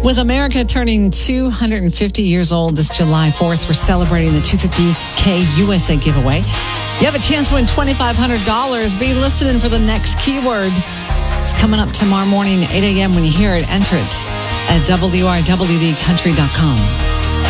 With America turning 250 years old this July 4th, we're celebrating the 250K USA giveaway. You have a chance to win $2,500. Be listening for the next keyword. It's coming up tomorrow morning, 8 a.m. When you hear it, enter it at WRWDcountry.com.